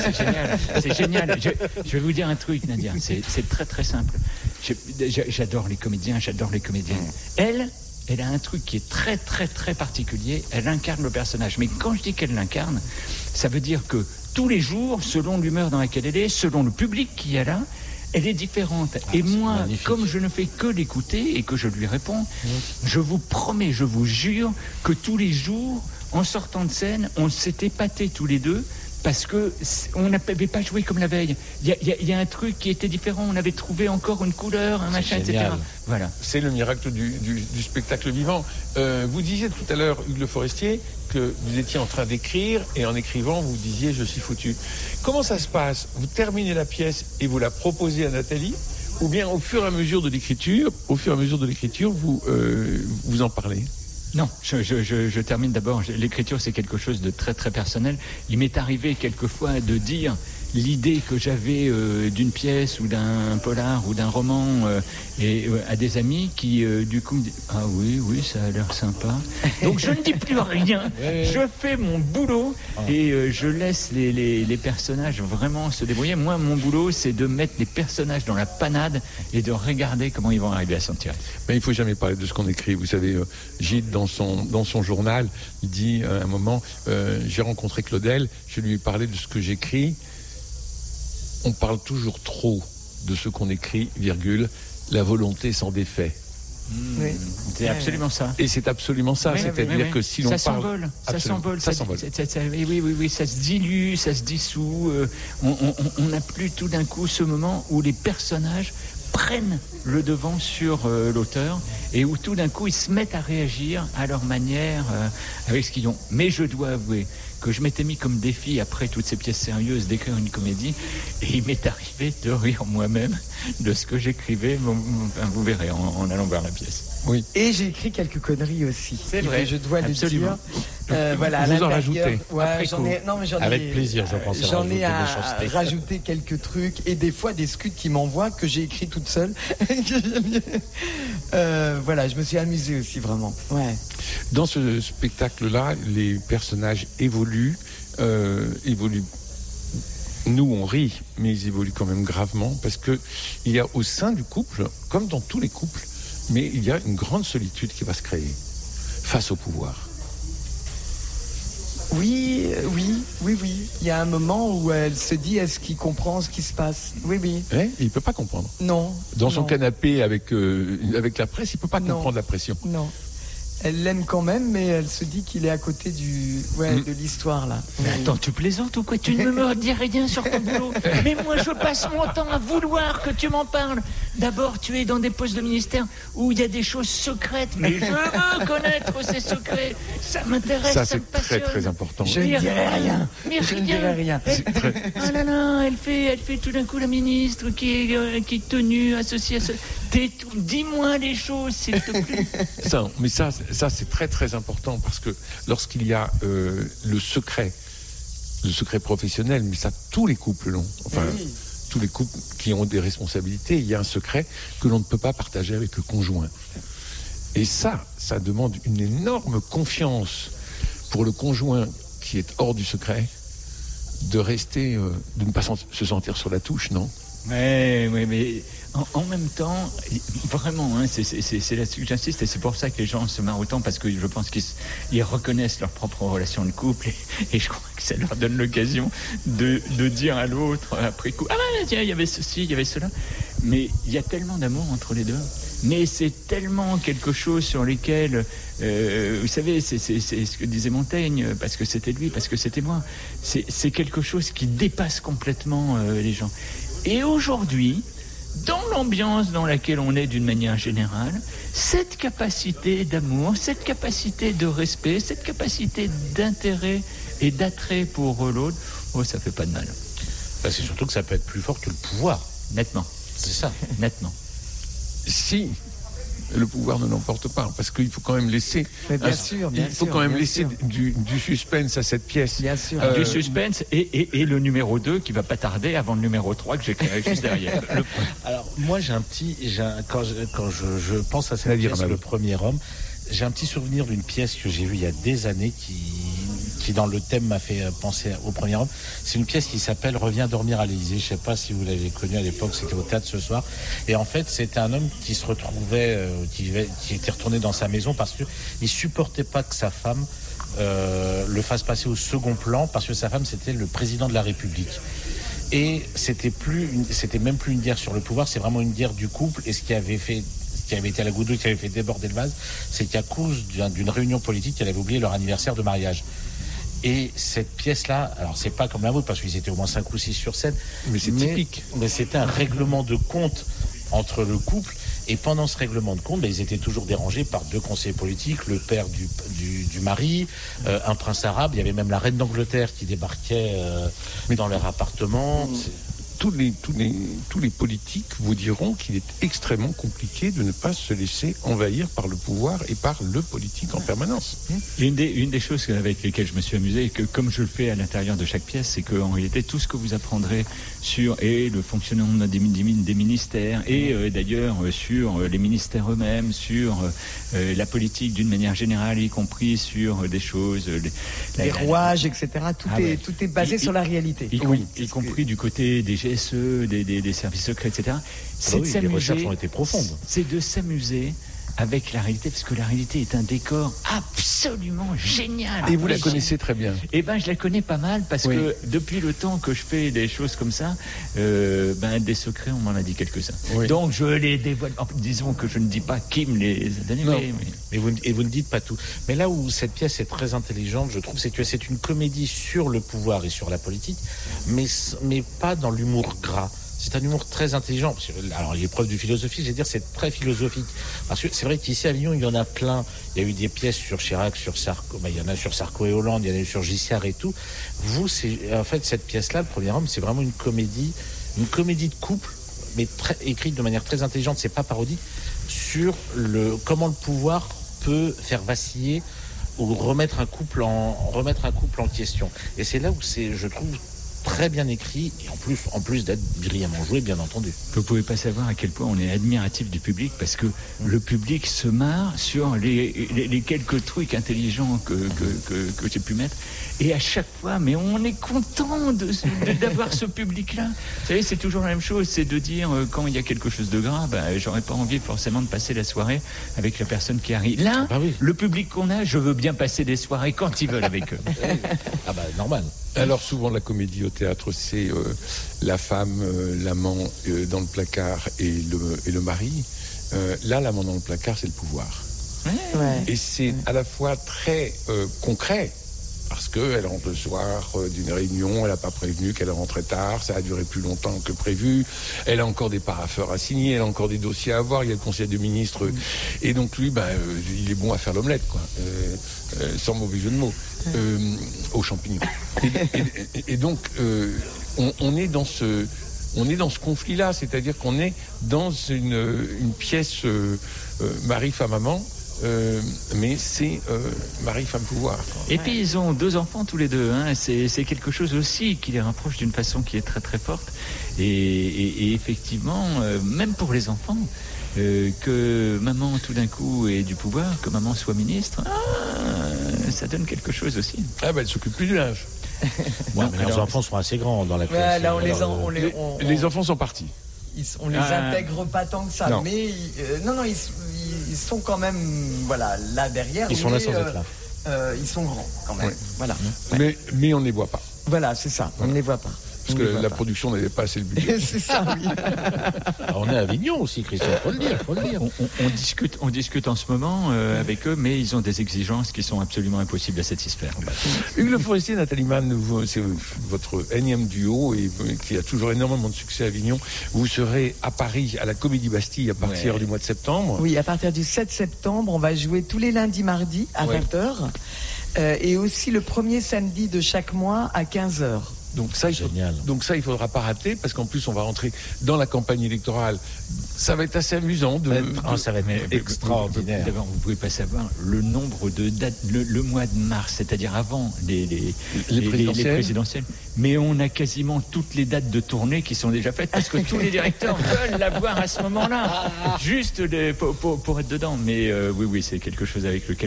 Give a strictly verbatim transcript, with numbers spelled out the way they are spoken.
C'est génial, c'est génial. Je, je vais vous dire un truc, Nadia, c'est, c'est très très simple. Je, j'adore les comédiens, j'adore les comédiennes. Elle, elle a un truc qui est très très très particulier, elle incarne le personnage. Mais quand je dis qu'elle l'incarne, ça veut dire que tous les jours, selon l'humeur dans laquelle elle est, selon le public qui est là, elle est différente. Ah, et moi, magnifique. Comme je ne fais que l'écouter et que je lui réponds, mmh. je vous promets, je vous jure que tous les jours, en sortant de scène, on s'est épatés tous les deux parce qu'on n'avait pas joué comme la veille. Il y, y, y a un truc qui était différent, on avait trouvé encore une couleur, un c'est machin, génial. et cetera. Voilà. C'est le miracle du, du, du spectacle vivant. Euh, vous disiez tout à l'heure, Hugues Le Forestier, que vous étiez en train d'écrire et en écrivant, vous disiez « je suis foutu ». Comment ça se passe ? Vous terminez la pièce et vous la proposez à Nathalie ? Ou bien au fur et à mesure de l'écriture, au fur et à mesure de l'écriture, vous, euh, vous en parlez ? Non, je, je, je, je termine d'abord. L'écriture, c'est quelque chose de très très personnel. Il m'est arrivé quelquefois de dire l'idée que j'avais euh, d'une pièce ou d'un polar ou d'un roman euh, et, euh, à des amis qui, euh, du coup, me disent « Ah oui, oui, ça a l'air sympa. » Donc je ne dis plus rien. Je fais mon boulot et euh, je laisse les, les, les personnages vraiment se débrouiller. Moi, mon boulot, c'est de mettre les personnages dans la panade et de regarder comment ils vont arriver à s'en tirer. Mais il ne faut jamais parler de ce qu'on écrit. Vous savez, euh, Gide, dans son, dans son journal, il dit à un moment euh, « J'ai rencontré Claudel, je lui ai parlé de ce que j'écris. » On parle toujours trop de ce qu'on écrit, virgule, la volonté s'en défait. Mmh. Oui. C'est absolument ça. Et c'est absolument ça, oui, c'est-à-dire oui, oui. que si l'on ça parle... S'envole, ça s'envole, ça, ça s'envole. Ça, ça, ça, oui, oui, oui, ça se dilue, ça se dissout. Euh, on n'a plus tout d'un coup ce moment où les personnages prennent le devant sur euh, l'auteur et où tout d'un coup ils se mettent à réagir à leur manière euh, avec ce qu'ils ont. Mais je dois avouer que je m'étais mis comme défi après toutes ces pièces sérieuses d'écrire une comédie et il m'est arrivé de rire moi-même de ce que j'écrivais, enfin, vous verrez en, en allant voir la pièce. Oui. Et j'ai écrit quelques conneries aussi. C'est vrai, je dois absolument. Le dire. Euh, voilà, vous en rajoutez. Ouais, j'en ai, non, mais j'en Avec ai, plaisir, je pense. J'en ai à rajouter quelques trucs et des fois des scuds qui m'envoient que j'ai écrit toute seule. euh, voilà, je me suis amusée aussi vraiment. Ouais. Dans ce spectacle-là, les personnages évoluent, euh, évoluent. Nous, on rit, mais ils évoluent quand même gravement parce que il y a au sein du couple, comme dans tous les couples, mais il y a une grande solitude qui va se créer face au pouvoir. Oui, oui, oui, oui. Il y a un moment où elle se dit, est-ce qu'il comprend ce qui se passe ? Oui, oui. Eh, il ne peut pas comprendre. Non. Dans non. son canapé avec, euh, avec la presse, il ne peut pas non. comprendre la pression. Non. Elle l'aime quand même, mais elle se dit qu'il est à côté du, ouais, mmh. de l'histoire, là. Mais attends, tu plaisantes ou quoi ? Tu ne me dis rien sur ton boulot. Mais moi, je passe mon temps à vouloir que tu m'en parles. D'abord, tu es dans des postes de ministère où il y a des choses secrètes. Mais je veux connaître ces secrets. Ça m'intéresse, ça, ça me passionne. C'est très, très important. Je ne dirai rien. Mais je ne dirai rien. Elle, oh là là, elle fait, elle fait tout d'un coup la ministre qui est, euh, qui est tenue, associée à ce... Dis-moi les choses, s'il te plaît. Ça, mais ça... Ça, c'est très, très important parce que lorsqu'il y a euh, le secret, le secret professionnel, mais ça, tous les couples l'ont. Enfin, oui. tous les couples qui ont des responsabilités, il y a un secret que l'on ne peut pas partager avec le conjoint. Et ça, ça demande une énorme confiance pour le conjoint qui est hors du secret de rester, euh, de ne pas se sentir sur la touche, non ? Oui, oui, mais en, en même temps, vraiment, hein, c'est, c'est, c'est là-dessus que j'insiste, et c'est pour ça que les gens se marrent autant, parce que je pense qu'ils ils reconnaissent leur propre relation de couple, et, et je crois que ça leur donne l'occasion de, de dire à l'autre, après coup, ah ben tiens, il y avait ceci, il y avait cela, mais il y a tellement d'amour entre les deux, mais c'est tellement quelque chose sur lesquels, euh, vous savez, c'est, c'est, c'est ce que disait Montaigne, parce que c'était lui, parce que c'était moi, c'est, c'est quelque chose qui dépasse complètement euh, les gens. Et aujourd'hui, dans l'ambiance dans laquelle on est d'une manière générale, cette capacité d'amour, cette capacité de respect, cette capacité d'intérêt et d'attrait pour l'autre, oh, ça fait pas de mal. Bah, c'est surtout que ça peut être plus fort que le pouvoir. Nettement. C'est ça. Nettement. Si le pouvoir ne l'emporte pas, parce qu'il faut quand même laisser... Mais bien un, sûr, bien Il faut sûr, quand même laisser sûr. Du, du suspense à cette pièce. Bien sûr. Euh, du suspense et, et, et le numéro deux qui va pas tarder avant le numéro trois que j'écrirai juste derrière. Le, alors, moi, j'ai un petit... J'ai un, quand je, quand je, je pense à cette pièce, Le Premier Homme, j'ai un petit souvenir d'une pièce que j'ai vue il y a des années qui, qui dans le thème m'a fait penser au premier homme. C'est une pièce qui s'appelle Reviens dormir à l'Élysée. Je sais pas si vous l'avez connue à l'époque, c'était au théâtre ce soir. Et en fait, c'était un homme qui se retrouvait, euh, qui, qui était retourné dans sa maison parce que il supportait pas que sa femme euh, le fasse passer au second plan parce que sa femme c'était le président de la République. Et c'était plus, une, c'était même plus une guerre sur le pouvoir, c'est vraiment une guerre du couple. Et ce qui avait fait qui avait été à la goutte d'eau, qui avait fait déborder le vase, c'est qu'à cause d'une réunion politique, elle avait oublié leur anniversaire de mariage. Et cette pièce-là, alors c'est pas comme la vôtre, parce qu'ils étaient au moins cinq ou six sur scène, mais c'est mais, typique. Mais c'était un règlement de compte entre le couple, et pendant ce règlement de compte, ben, ils étaient toujours dérangés par deux conseillers politiques, le père du, du, du mari, euh, un prince arabe, il y avait même la reine d'Angleterre qui débarquait euh, dans leur appartement. Mmh. Tous les, tous, les, tous les politiques vous diront qu'il est extrêmement compliqué de ne pas se laisser envahir par le pouvoir et par le politique en permanence. Une des, une des choses avec lesquelles je me suis amusé, et que comme je le fais à l'intérieur de chaque pièce, c'est qu'en réalité, tout ce que vous apprendrez sur et le fonctionnement des, des, des ministères, et euh, d'ailleurs euh, sur les ministères eux-mêmes, sur euh, la politique d'une manière générale, y compris sur euh, des choses... Euh, les la, les rouages, et cetera. Tout, ah, est, ouais. tout est basé y, sur la réalité. Y, oui, y, y compris que... du côté des G S E, des, des, des services secrets, et cetera. C'est oui, les recherches ont été profondes. C'est de s'amuser avec la réalité, parce que la réalité est un décor absolument génial. Et vous la connaissez très bien. Eh ben, je la connais pas mal, parce oui. que depuis le temps que je fais des choses comme ça, euh, ben, des secrets, on m'en a dit quelques-uns. Oui. Donc, je les dévoile. Enfin, disons que je ne dis pas qui me les a donnés, mais... mais... Et, vous, et vous ne dites pas tout. Mais là où cette pièce est très intelligente, je trouve, c'est que c'est une comédie sur le pouvoir et sur la politique, mais, mais pas dans l'humour gras. C'est un humour très intelligent. Alors, l'épreuve de philosophie, je vais dire, c'est très philosophique. Parce que c'est vrai qu'ici, à Avignon, il y en a plein. Il y a eu des pièces sur Chirac, sur Sarko, ben, il y en a sur Sarko et Hollande, il y en a eu sur Giscard et tout. Vous, c'est, en fait, cette pièce-là, Le Premier Homme, c'est vraiment une comédie, une comédie de couple, mais très, écrite de manière très intelligente, c'est pas parodique, sur le, comment le pouvoir peut faire vaciller ou remettre un couple en, remettre un couple en question. Et c'est là où c'est, je trouve, très bien écrit et en plus, en plus d'être brillamment joué, bien entendu. Vous pouvez pas savoir à quel point on est admiratif du public, parce que mmh. le public se marre sur les, les, les quelques trucs intelligents que, que, que, que j'ai pu mettre, et à chaque fois, mais on est content de, de, d'avoir ce public-là. Vous savez, c'est toujours la même chose, c'est de dire euh, quand il y a quelque chose de grave, bah, j'aurais pas envie forcément de passer la soirée avec la personne qui arrive. Là, bah oui. le public qu'on a, je veux bien passer des soirées quand ils veulent avec eux. Ah bah normal. Alors souvent la comédie au théâtre, c'est euh, la femme, euh, l'amant euh, dans le placard et le, et le mari. Euh, là, l'amant dans le placard, c'est le pouvoir. Ouais. Et c'est à la fois très euh, concret, parce qu'elle rentre le soir euh, d'une réunion, elle n'a pas prévenu qu'elle rentrait tard, ça a duré plus longtemps que prévu, elle a encore des parapheurs à signer, elle a encore des dossiers à avoir, il y a le conseil des ministres, mmh. et donc lui, ben, euh, il est bon à faire l'omelette, quoi, euh, euh, sans mauvais jeu de mots, euh, aux champignons. Et, et, et donc, euh, on, on est dans ce... On est dans ce conflit-là, c'est-à-dire qu'on est dans une, une pièce euh, euh, mari, femme, amant, euh, mais c'est euh, mari, femme, pouvoir. Quoi. Et puis ils ont deux enfants tous les deux, hein. c'est, c'est quelque chose aussi qui les rapproche d'une façon qui est très très forte. Et, et, et effectivement, euh, même pour les enfants, euh, que maman tout d'un coup ait du pouvoir, que maman soit ministre, ah, ça donne quelque chose aussi. Ah ben elle s'occupe plus du linge. Ouais, mais leurs enfants sont assez grands dans la pièce. Ouais, là, on les, alors, en, on les, on, les, les enfants sont partis. Ils, on les ah. intègre pas tant que ça, non. mais euh, non, non, ils, ils sont quand même, voilà, là derrière. Ils sont mais, là sans euh, être là. Euh, ils sont grands quand même. Ouais. Voilà. Mais, ouais. mais on ne les voit pas. Voilà, c'est ça. On ne les voit pas. Parce que la pas. production n'avait pas assez le budget. C'est ça, oui. Alors, on est à Avignon aussi, Christian, faut le dire, faut le dire. On, on, on, discute, on discute en ce moment euh, avec eux, mais ils ont des exigences qui sont absolument impossibles à satisfaire. Hugues Le Forestier, Nathalie Mann, c'est votre énième duo et qui a toujours énormément de succès à Avignon. Vous serez à Paris, à la Comédie Bastille, à partir ouais. du mois de septembre. Oui, à partir du sept septembre, on va jouer tous les lundis, mardis à ouais. vingt heures euh, et aussi le premier samedi de chaque mois à quinze heures. Donc ça, il faut, donc ça, il faudra pas rater, parce qu'en plus, on va rentrer dans la campagne électorale. Ça va être assez amusant. De, de... Oh, ça va être mais, extraordinaire. D'abord, vous pouvez pas savoir le nombre de dates, le, le mois de mars, c'est-à-dire avant les, les, les, les, présidentielles. les présidentielles. Mais on a quasiment toutes les dates de tournée qui sont déjà faites, parce que tous les directeurs veulent la voir à ce moment-là, juste de, pour, pour, pour être dedans. Mais euh, oui, oui, c'est quelque chose avec lequel